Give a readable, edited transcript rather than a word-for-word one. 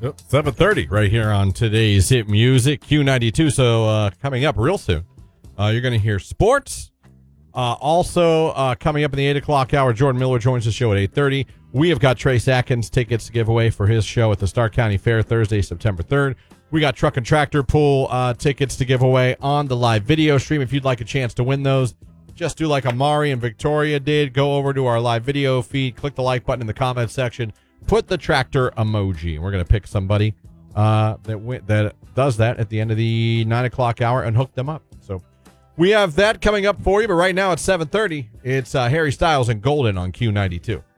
Yep, 7:30 right here on today's Hit Music, Q92. So coming up real soon, you're going to hear sports. Also coming up in the 8 o'clock hour, Jordan Miller joins the show at 8:30. We have got Trace Atkins tickets to give away for his show at the Stark County Fair Thursday, September 3rd. We got Truck and Tractor Pool tickets to give away on the live video stream. If you'd like a chance to win those, just do like Amari and Victoria did. Go over to our live video feed, click the like button in the comments section, put the tractor emoji. We're going to pick somebody that does that at the end of the 9 o'clock hour and hook them up. So we have that coming up for you. But right now at 7:30, it's Harry Styles and Golden on Q92.